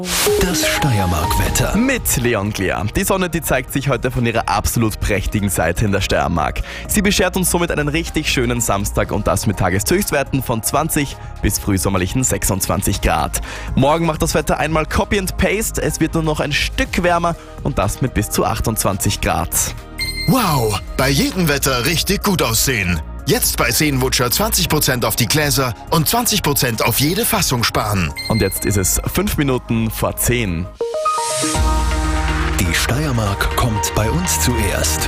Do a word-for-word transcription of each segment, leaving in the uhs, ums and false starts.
Das Steiermark-Wetter. Mit Leon Glea. Die Sonne, die zeigt sich heute von ihrer absolut prächtigen Seite in der Steiermark. Sie beschert uns somit einen richtig schönen Samstag und das mit Tageshöchstwerten von zwanzig bis frühsommerlichen sechsundzwanzig Grad. Morgen macht das Wetter einmal Copy and Paste. Es wird nur noch ein Stück wärmer und das mit bis zu achtundzwanzig Grad. Wow, bei jedem Wetter richtig gut aussehen. Jetzt bei Seenwutscher zwanzig Prozent auf die Gläser und zwanzig Prozent auf jede Fassung sparen. Und jetzt ist es fünf Minuten vor zehn. Die Steiermark kommt bei uns zuerst.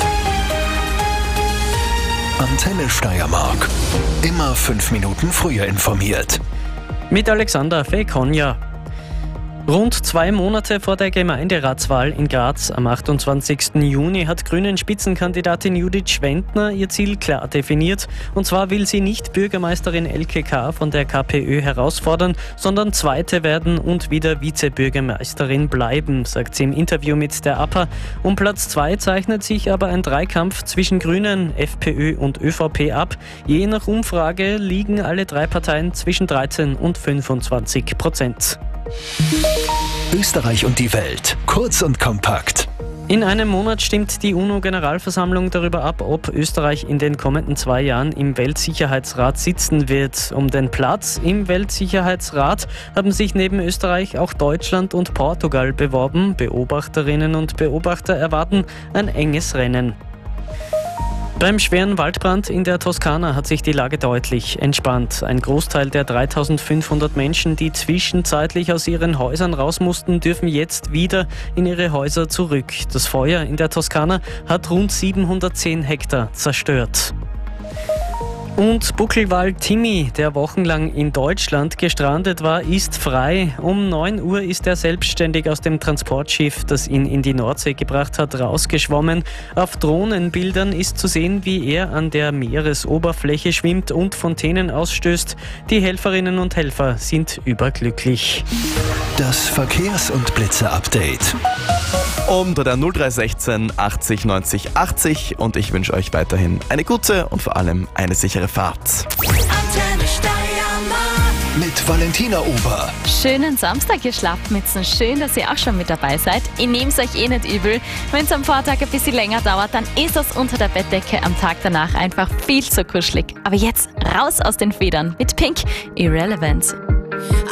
Antenne Steiermark. Immer fünf Minuten früher informiert. Mit Alexander Fekonja. Rund zwei Monate vor der Gemeinderatswahl in Graz am achtundzwanzigsten Juni hat Grünen-Spitzenkandidatin Judith Schwendner ihr Ziel klar definiert. Und zwar will sie nicht Bürgermeisterin Elke K. von der KPÖ herausfordern, sondern Zweite werden und wieder Vizebürgermeisterin bleiben, sagt sie im Interview mit der A P A. Um Platz zwei zeichnet sich aber ein Dreikampf zwischen Grünen, FPÖ und ÖVP ab. Je nach Umfrage liegen alle drei Parteien zwischen dreizehn und fünfundzwanzig Prozent. Österreich und die Welt. Kurz und kompakt. In einem Monat stimmt die UNO-Generalversammlung darüber ab, ob Österreich in den kommenden zwei Jahren im Weltsicherheitsrat sitzen wird. Um den Platz im Weltsicherheitsrat haben sich neben Österreich auch Deutschland und Portugal beworben. Beobachterinnen und Beobachter erwarten ein enges Rennen. Beim schweren Waldbrand in der Toskana hat sich die Lage deutlich entspannt. Ein Großteil der dreitausendfünfhundert Menschen, die zwischenzeitlich aus ihren Häusern raus mussten, dürfen jetzt wieder in ihre Häuser zurück. Das Feuer in der Toskana hat rund siebenhundertzehn Hektar zerstört. Und Buckelwal Timmy, der wochenlang in Deutschland gestrandet war, ist frei. Um neun Uhr ist er selbstständig aus dem Transportschiff, das ihn in die Nordsee gebracht hat, rausgeschwommen. Auf Drohnenbildern ist zu sehen, wie er an der Meeresoberfläche schwimmt und Fontänen ausstößt. Die Helferinnen und Helfer sind überglücklich. Das Verkehrs- und Blitzer-Update. Unter der null drei eins sechs achtzig neunzig achtzig und ich wünsche euch weiterhin eine gute und vor allem eine sichere Fahrt. Antenne Steiermark. Mit Valentina Ober. Schönen Samstag, ihr Schlafmützen. Schön, dass ihr auch schon mit dabei seid. Ich nehme es euch eh nicht übel. Wenn es am Vortag ein bisschen länger dauert, dann ist das unter der Bettdecke am Tag danach einfach viel zu kuschelig. Aber jetzt raus aus den Federn mit Pink Irrelevant.